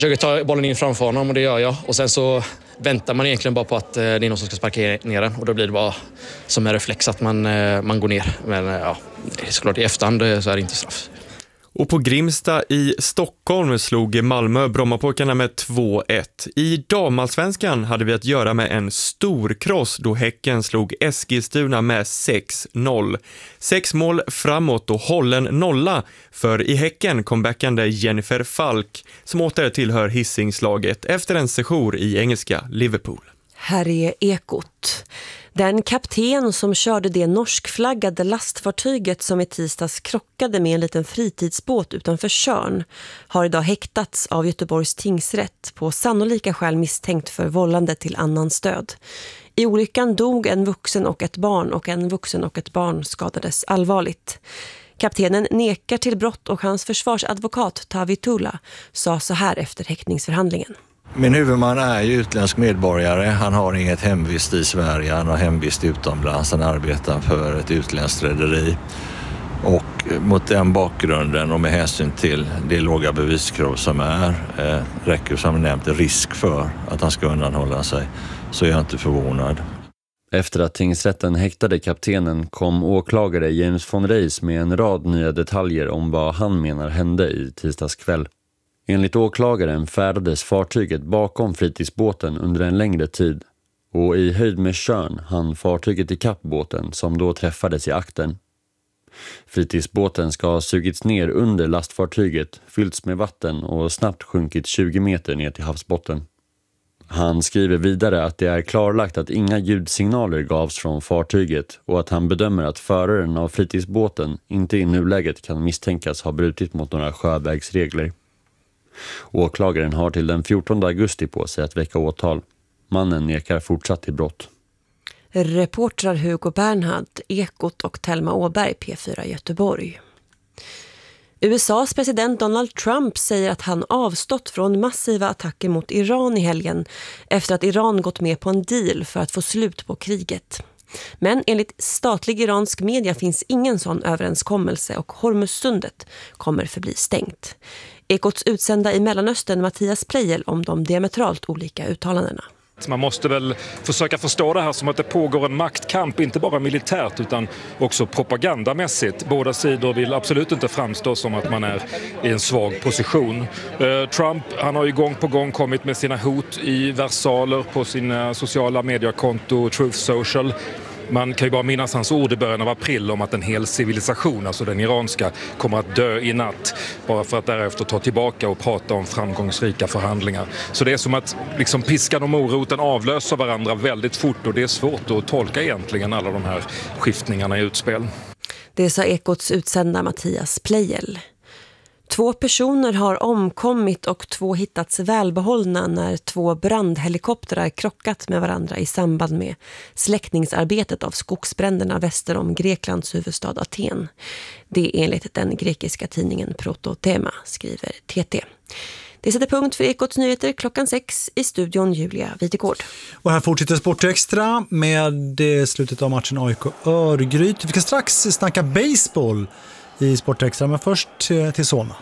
Jag försöker ta bollen in framför honom och det gör jag. Och sen så väntar man egentligen bara på att det är någon som ska sparka ner den. Och då blir det bara som en reflex att man går ner. Men ja, såklart i efterhand så är det inte straff. Och på Grimsta i Stockholm slog Malmö Brommapojkarna med 2-1. I damallsvenskan hade vi att göra med en stor kross då Häcken slog Eskilstuna med 6-0. 6 mål framåt och hållen nolla för i Häcken comebackande Jennifer Falk som åter tillhör Hisingslaget efter en sejour i engelska Liverpool. Här är Ekot. Den kapten som körde det norskflaggade lastfartyget som i tisdags krockade med en liten fritidsbåt utanför Tjörn har idag häktats av Göteborgs tingsrätt på sannolika skäl misstänkt för vållande till annans död. I olyckan dog en vuxen och ett barn och en vuxen och ett barn skadades allvarligt. Kaptenen nekar till brott och hans försvarsadvokat Tavi Tulla sa så här efter häktningsförhandlingen. Min huvudman är ju utländsk medborgare. Han har inget hemvist i Sverige. Han har hemvist utomlands. Han arbetar för ett utländskt rederi. Och mot den bakgrunden och med hänsyn till det låga beviskrav som räcker som nämnt risk för att han ska undanhålla sig, så är jag inte förvånad. Efter att tingsrätten häktade kaptenen kom åklagare James von Reis med en rad nya detaljer om vad han menar hände i tisdagskväll. Enligt åklagaren färdades fartyget bakom fritidsbåten under en längre tid och i höjd med Tjörn hann fartyget i kappbåten som då träffades i aktern. Fritidsbåten ska ha sugits ner under lastfartyget, fyllts med vatten och snabbt sjunkit 20 meter ner till havsbotten. Han skriver vidare att det är klarlagt att inga ljudsignaler gavs från fartyget och att han bedömer att föraren av fritidsbåten inte i nuläget kan misstänkas ha brutit mot några sjövägsregler. Åklagaren har till den 14 augusti på sig att väcka åtal. Mannen nekar fortsatt till brott. Reportrar Hugo Bernhard, Ekot och Thelma Åberg, P4 Göteborg. USAs president Donald Trump säger att han avstått från massiva attacker mot Iran i helgen efter att Iran gått med på en deal för att få slut på kriget. Men enligt statlig iransk media finns ingen sån överenskommelse och Hormuzsundet kommer förbli stängt. Ekots utsända i Mellanöstern Mattias Plejel om de diametralt olika uttalandena. Man måste väl försöka förstå det här som att det pågår en maktkamp, inte bara militärt utan också propagandamässigt. Båda sidor vill absolut inte framstå som att man är i en svag position. Trump, han har ju gång på gång kommit med sina hot i versaler på sina sociala mediekonto Truth Social. Man kan ju bara minnas hans ord i början av april om att en hel civilisation, alltså den iranska, kommer att dö i natt. Bara för att därefter ta tillbaka och prata om framgångsrika förhandlingar. Så det är som att liksom piskan och moroten avlöser varandra väldigt fort och det är svårt att tolka egentligen alla de här skiftningarna i utspel. Det sa Ekots utsända Mattias Plejel. 2 personer har omkommit och 2 hittats välbehållna när 2 brandhelikoptrar krockat med varandra i samband med släckningsarbetet av skogsbränderna väster om Greklands huvudstad Aten. Det är enligt den grekiska tidningen Prototema, skriver TT. Det sätter punkt för Ekots nyheter klockan 6 i studion Julia Videgård. Och här fortsätter Sportextra med slutet av matchen AIK-Örgryte. Vi ska strax snacka baseball i Sportextra, men först till Solna.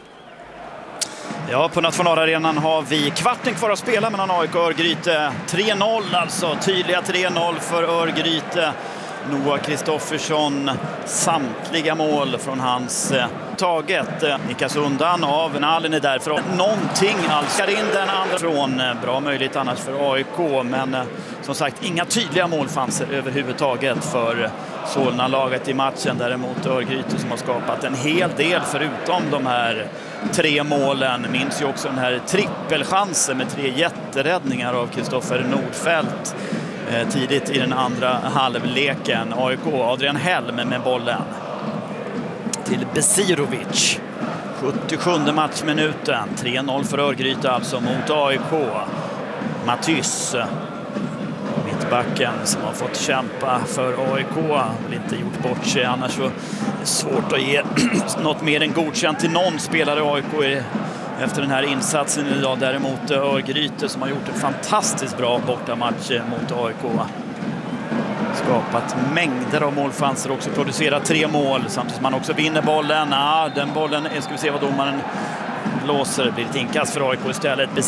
Ja, på Nationalarenan har vi kvarten kvar att spela mellan AIK och Örgryte. 3-0 alltså, tydliga 3-0 för Örgryte. Noah Kristoffersson, samtliga mål från hans taget. Nickas undan av Nalin är därför någonting alls. In den andra från, bra möjligt annars för AIK, men som sagt inga tydliga målchanser överhuvudtaget för Solna-laget i matchen. Däremot Örgryte som har skapat en hel del förutom de här 3 målen. Minns ju också den här trippelchansen med 3 jätteräddningar av Kristoffer Nordfeldt tidigt i den andra halvleken. AIK, Adrian Helm med bollen till Besirovic. 77 matchminuten. 3-0 för Örgryte alltså mot AIK. Matys, mittbacken som har fått kämpa för AIK. Har inte gjort bort sig, annars så är det svårt att ge något mer än godkänt till någon spelare AIK efter den här insatsen idag. Däremot Örgryte som har gjort en fantastiskt bra bortamatch mot AIK. Skapat mängder av målchanser, också producerat 3 mål samtidigt som man också vinner bollen. Den bollen, ska vi se vad domaren blåser. Det blir ett inkast för AIK istället.